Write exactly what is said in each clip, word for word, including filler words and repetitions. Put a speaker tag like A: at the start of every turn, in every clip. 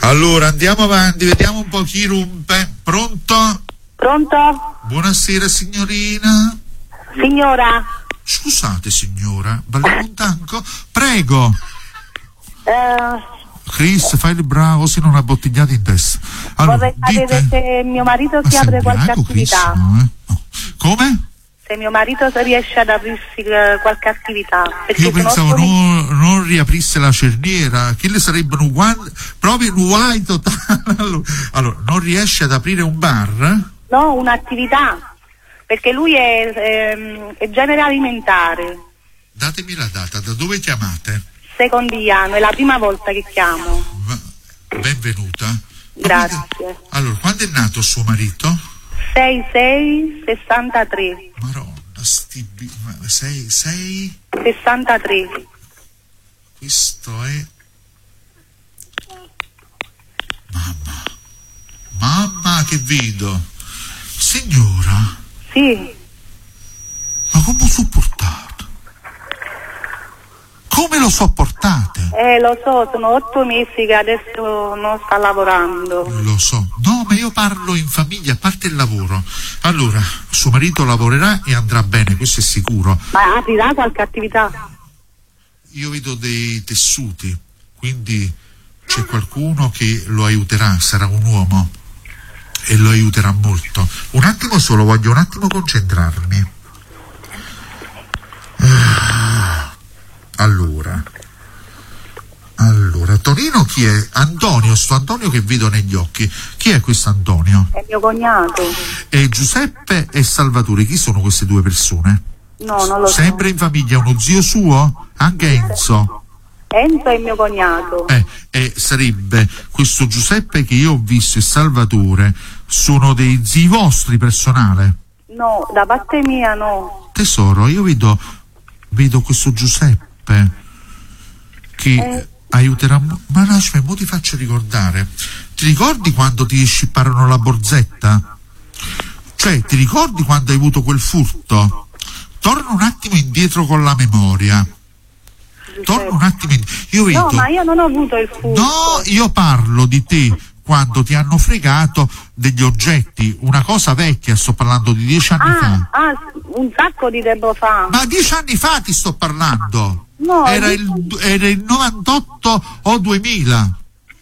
A: Allora andiamo avanti, vediamo un po' chi rompe. Pronto?
B: Pronto?
A: Buonasera signorina.
B: Signora.
A: Scusate signora, balliamo un tango? Prego.
B: Eh...
A: Chris, fai il bravo, se non ha bottigliato in testa. Allora,
B: vorrei sapere
A: dite...
B: se mio marito si
A: Ma
B: apre qualche
A: bianco,
B: attività.
A: Chris, no, eh? No. Come?
B: Se mio marito riesce ad aprirsi eh, qualche attività. Perché
A: Io pensavo
B: sono...
A: non, non riaprisse la cerniera, che le sarebbero uguali, proprio uguali totali. Allora, allora, non riesce ad aprire un bar?
B: No, un'attività. Perché lui è, è, è genere alimentare.
A: Datemi la data, da dove chiamate?
B: Secondiano, è la prima volta che chiamo.
A: Benvenuta.
B: Grazie.
A: Quando... Allora, quando è nato suo marito?
B: sei sei sessantatré.
A: Maronna, sti... sei sei
B: sessantatré.
A: Questo è... Mamma. Mamma, che vedo. Signora.
B: Sì.
A: Ma come sopportate? Come lo sopportate?
B: Eh, lo so, sono otto mesi che adesso non sta lavorando.
A: Lo so. No, ma io parlo in famiglia, a parte il lavoro. Allora, suo marito lavorerà e andrà bene, questo è sicuro.
B: Ma aprirà qualche attività?
A: Io vedo dei tessuti, quindi c'è qualcuno che lo aiuterà, sarà un uomo e lo aiuterà molto. Un attimo solo, voglio un attimo concentrarmi. Allora, allora, Tonino chi è? Antonio, sto Antonio che vedo negli occhi. Chi è questo Antonio?
B: È mio cognato.
A: E Giuseppe e Salvatore, chi sono queste due persone?
B: No, non lo so.
A: Sempre in famiglia, uno zio suo? Anche Enzo?
B: Enzo è mio cognato.
A: Eh, e sarebbe questo Giuseppe che io ho visto e Salvatore, sono dei zii vostri personale?
B: No, da parte mia no.
A: Tesoro, io vedo, vedo questo Giuseppe che
B: eh.
A: aiuterà, ma lasciami, mo ti faccio ricordare. Ti ricordi quando ti scipparono la borsetta? Cioè, ti ricordi quando hai avuto quel furto? Torna un attimo indietro con la memoria. Torna un attimo indietro. Io vedo...
B: No, ma io non ho avuto il furto.
A: No, io parlo di te quando ti hanno fregato degli oggetti, una cosa vecchia, sto parlando di dieci anni
B: ah,
A: fa.
B: Ah, un sacco di tempo fa.
A: Ma dieci anni fa ti sto parlando.
B: No,
A: era,
B: di...
A: il, era il novantotto o duemila.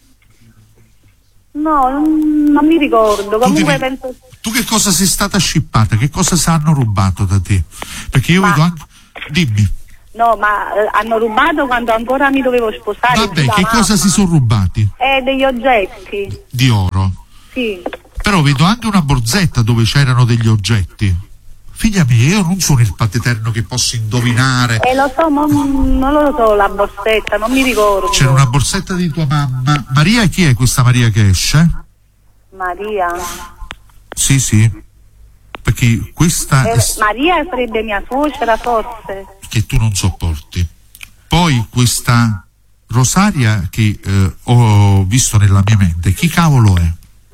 B: No, non mi ricordo. Comunque
A: tu,
B: penso...
A: tu che cosa sei stata scippata? Che cosa si hanno rubato da te? Perché io ma... vedo anche... Dimmi.
B: No, ma eh, hanno rubato quando ancora mi dovevo sposare.
A: Vabbè, che cosa si sono rubati?
B: Eh, degli oggetti.
A: Di oro?
B: Sì.
A: Però vedo anche una borsetta dove c'erano degli oggetti. Figlia mia, io non sono il paterno che posso indovinare.
B: Eh, lo so, ma non lo so, la borsetta, non mi ricordo.
A: C'era una borsetta di tua mamma. Maria, chi è questa Maria che esce?
B: Maria.
A: Sì, sì. Perché questa...
B: Eh,
A: è...
B: Maria sarebbe mia suocera, forse.
A: Che tu non sopporti. Poi questa Rosaria che eh, ho visto nella mia mente, chi cavolo è?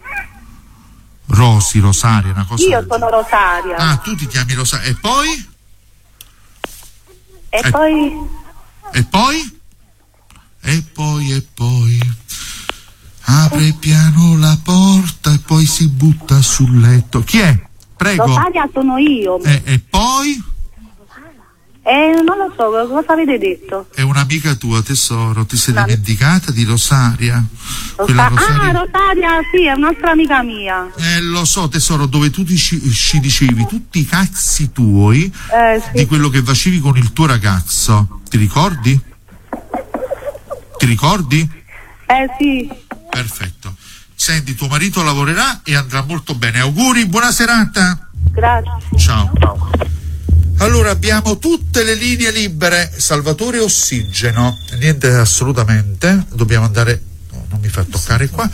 A: Rosi, Rosaria, una cosa.
B: Io sono Rosaria.
A: Ah, tu ti chiami Rosaria. E poi?
B: E, e poi?
A: E poi? E poi, e poi. Apre piano la porta e poi si butta sul letto. Chi è? Prego.
B: Rosaria sono io.
A: E, e poi?
B: Eh, non lo so, cosa avete detto?
A: È un'amica tua, tesoro, ti sei
B: no.
A: dimenticata di Rosaria?
B: Rosa- Rosaria? Ah, Rosaria, sì, è un'altra amica mia.
A: Eh, lo so, tesoro, dove tu ti ci, ci dicevi tutti i cazzi tuoi
B: eh, sì.
A: di quello che facevi con il tuo ragazzo. Ti ricordi? Ti ricordi?
B: Eh, sì.
A: Perfetto. Senti, tuo marito lavorerà e andrà molto bene. Auguri, buona serata.
B: Grazie.
A: Ciao. Allora abbiamo tutte le linee libere. Salvatore Ossigeno, niente assolutamente, dobbiamo andare, no, non mi fa toccare qua.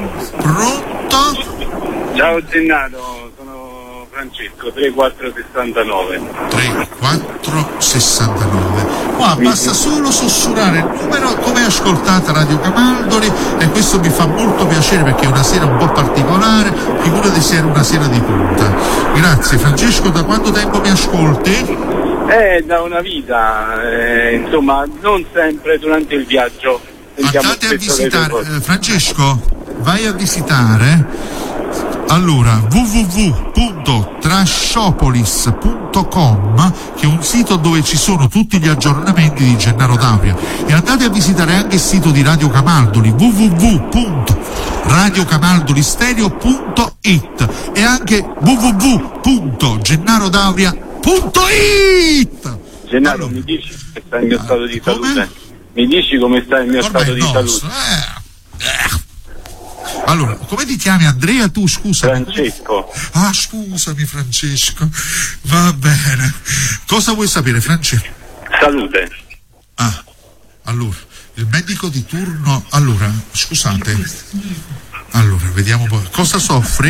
A: Pronto?
C: Ciao Gennato, sono Francesco, tre quattro sessantanove.
A: tre quattro sessantanove. Qua basta solo sussurrare il numero come ascoltata Radio Camaldoli e questo mi fa molto piacere perché è una sera un po' particolare, figurati se era una sera di punta. Grazie Francesco, da quanto tempo mi ascolti?
C: Eh, da una vita, eh, insomma, non sempre durante il viaggio.
A: andate a visitare, eh, Francesco, vai a visitare allora w w w punto trashopolis punto com, che è un sito dove ci sono tutti gli aggiornamenti di Gennaro D'Auria, e andate a visitare anche il sito di Radio Camaldoli, w w w punto radio camaldoli stereo punto it, e anche w w w punto gennaro dauria punto it.
C: Gennaro,
A: allora,
C: mi dici come sta il mio stato di
A: come?
C: salute? Mi dici come sta il mio
A: Ormai
C: stato di
A: no,
C: salute?
A: eh, eh. Allora, come ti chiami, Andrea? Tu, scusa.
C: Francesco.
A: Ah, scusami, Francesco. Va bene. Cosa vuoi sapere, Francesco?
C: Salute.
A: Ah, allora, il medico di turno. Allora, scusate. Allora, vediamo un po'. Cosa soffri?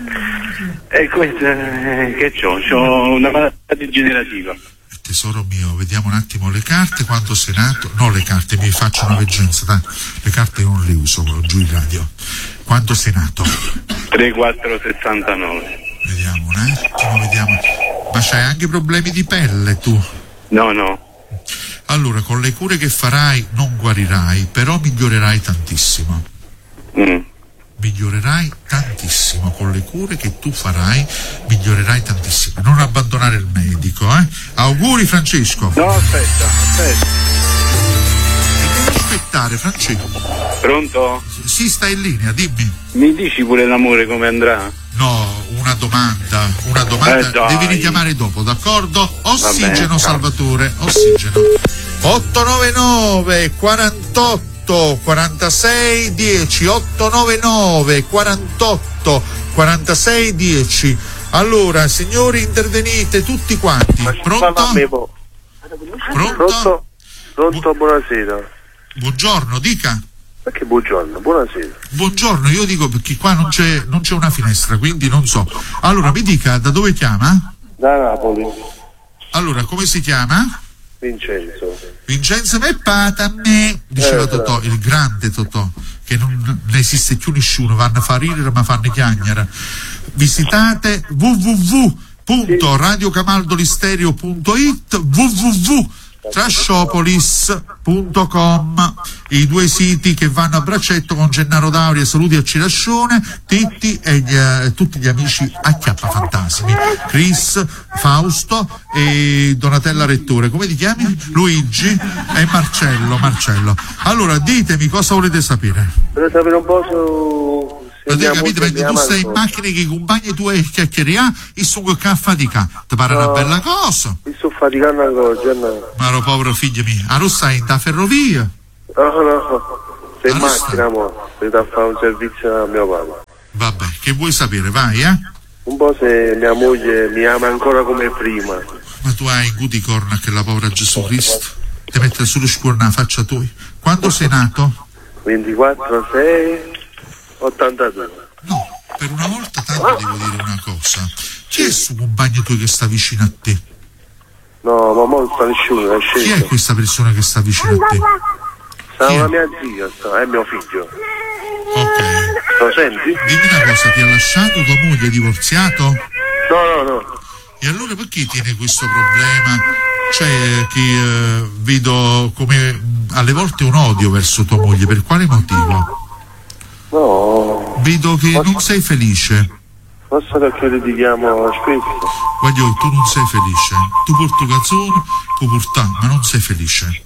C: E questo eh, che c'ho? C'ho una malattia degenerativa.
A: Tesoro mio, vediamo un attimo le carte, quando sei nato. No, le carte, mi faccio una veggenza, dai. Le carte non le uso giù in radio. Quando sei nato?
C: tre quattro sessantanove.
A: Vediamo un attimo, vediamo. Ma c'hai anche problemi di pelle tu?
C: No, no.
A: Allora, con le cure che farai non guarirai, però migliorerai tantissimo.
C: Mm.
A: Migliorerai tantissimo con le cure che tu farai, migliorerai tantissimo. Non abbandonare il medico, eh? Auguri, Francesco.
C: No, aspetta, aspetta.
A: Devi aspettare, Francesco.
C: Pronto?
A: Sì, stai in linea, dimmi.
C: Mi dici pure l'amore come andrà?
A: No, una domanda, una domanda,
C: Eh, dai.
A: devi richiamare dopo, d'accordo? Ossigeno,
C: bene,
A: Salvatore, ossigeno. otto nove nove quarantotto quarantasei dieci, otto nove nove quarantotto quarantasei dieci. Allora, signori, intervenite tutti quanti. Pronto? Pronto?
D: Pronto? Pronto, buonasera.
A: Buongiorno, dica.
D: Perché buongiorno? Buonasera.
A: Buongiorno, io dico perché qua non c'è, non c'è una finestra, quindi non so. Allora, mi dica, da dove chiama?
D: Da Napoli.
A: Allora, come si chiama?
D: Vincenzo.
A: Vincenzo Meppata a me, diceva
D: Eh,
A: Totò, il grande Totò, che non ne esiste più nessuno, vanno a far ridere ma fanno chiagnere. Visitate w w w punto radio camaldoli stereo punto it, w w w punto trashopolis punto com, i due siti che vanno a braccetto con Gennaro D'Auria. Saluti a Cirascione, Titti e gli, eh, tutti gli amici Acchiappa Fantasmi, Chris, Fausto e Donatella Rettore. Come ti chiami? Luigi e Marcello. Marcello. Allora, ditemi cosa volete sapere.
D: Vorrei sapere un po' su...
A: Ma te capite, mentre tu stai in macchina che i compagni tu e chiacchierià, il suo caffè di ca, ti pare una bella cosa.
D: Mi sto faticando ancora, Gennaro.
A: Ma lo povero figlio mio, a stai in da ferrovia?
D: No, no, sei in
A: Allora
D: macchina, mo. Devo a fare un servizio a mio papà.
A: Vabbè, che vuoi sapere, vai, eh?
D: Un po' se mia moglie mi ama ancora come prima.
A: Ma tu hai in guti corna che la povera Gesù Cristo ti mette sullo scuorno la faccia tua. Quando sei nato?
D: ventiquattro sei ottantadue.
A: No, per una volta tanto devo dire una cosa. Chi è il suo compagno tuo che sta vicino a te?
D: No, ma non sta nessuno, è
A: Chi è
D: sceso.
A: questa persona che sta vicino a te?
D: Sta
A: Chi è?
D: una mia zia, sta, è mio figlio.
A: Ok.
D: Lo senti?
A: Dimmi una cosa, ti ha lasciato tua moglie, è divorziato?
D: No, no, no.
A: E allora perché tiene questo problema? Cioè, che eh, vedo come mh, alle volte un odio verso tua moglie, per quale motivo?
D: No.
A: Vedo che non sei felice.
D: Forse perché litighiamo spesso.
A: Guaglio, tu non sei felice. Tu porti canzone, puoi portare, ma non sei felice.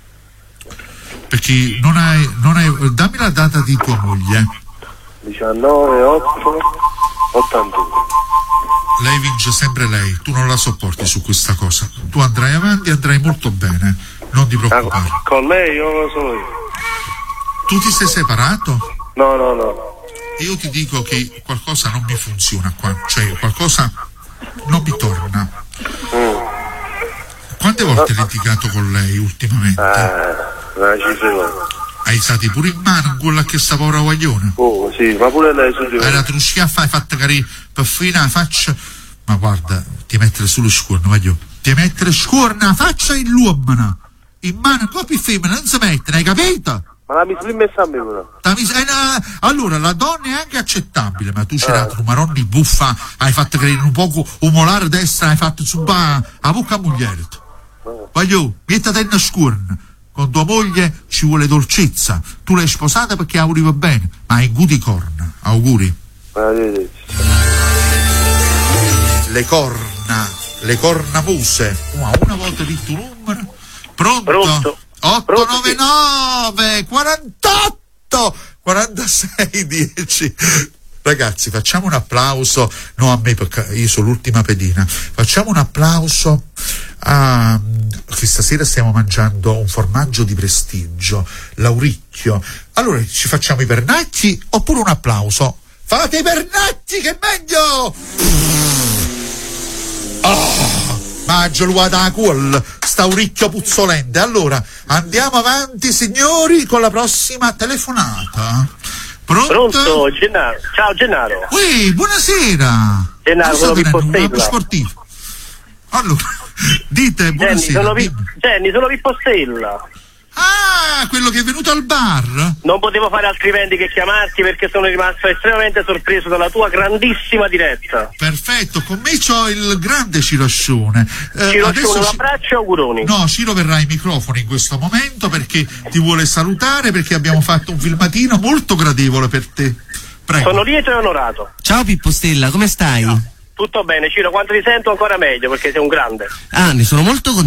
A: Perché non hai, non hai. Dammi la data di tua moglie.
D: diciannove otto ottantadue.
A: Lei vince sempre lei, tu non la sopporti su questa cosa. Tu andrai avanti e andrai molto bene. Non ti preoccupare.
D: Ah, con lei o lo so io?
A: Tu ti sei separato?
D: No, no, no.
A: Io ti dico che qualcosa non mi funziona qua, cioè qualcosa non mi torna.
D: Mm.
A: Quante volte hai litigato con lei ultimamente?
D: Eh, una cifra.
A: Hai stati pure in mano in quella che sta povera guaglione?
D: Oh, sì, ma pure lei su di
A: Hai
D: me.
A: la truschiaffa, hai fatto carino per finire la faccia. Ma guarda, ti mettere sullo scuorno, voglio. Ti mettere scuorno la faccia in l'uomo. In mano coppia femmina non si mettere, hai capito?
D: Ma la mi sono messa a me però.
A: Ta mis- eh, no, allora la donna è anche accettabile, ma tu c'era la maronni buffa, hai fatto credere un poco un molare destra, hai fatto subare a bocca a moglie. Voglio, mettete in scuorno. con tua moglie ci vuole dolcezza. Tu l'hai sposata perché auguri va bene, ma hai guti corna. Auguri.
D: Arrivederci.
A: Le corna, le cornamuse. Wow, una volta di tuo numero. Pronto?
C: Pronto?
A: otto nove nove quarantotto quarantasei dieci. Ragazzi, facciamo un applauso, no a me perché io sono l'ultima pedina, facciamo un applauso a che stasera stiamo mangiando un formaggio di prestigio, Lauricchio. Allora ci facciamo i pernacchi oppure un applauso? Fate i pernacchi che è meglio! Oh, maggio luata a cuol, sta un ricchio puzzolente. Allora andiamo avanti signori con la prossima telefonata. Pronto?
C: Pronto, Gennaro. Ciao Gennaro.
A: Ui, buonasera.
C: Gennaro, sono Pippo
A: un
C: Stella.
A: sportivo. Allora, dite
C: Jenny,
A: buonasera.
C: sono, Vi-
A: dimmi.
C: Jenny, sono Pippo Stella.
A: Ah, quello che è venuto al bar?
C: Non potevo fare altrimenti che chiamarti perché sono rimasto estremamente sorpreso dalla tua grandissima diretta.
A: Perfetto, con me c'ho il grande Ciroscione. Eh,
C: Ci
A: adesso
C: un
A: Ci-
C: abbraccio e auguroni.
A: No, Ciro verrà ai microfoni in questo momento perché ti vuole salutare, perché abbiamo fatto un filmatino molto gradevole per te. Prego.
C: Sono lieto e onorato.
E: Ciao Pippo Stella, come stai?
C: Tutto bene, Ciro, quando ti sento ancora meglio perché sei un grande.
E: Ah, ne sono molto contento.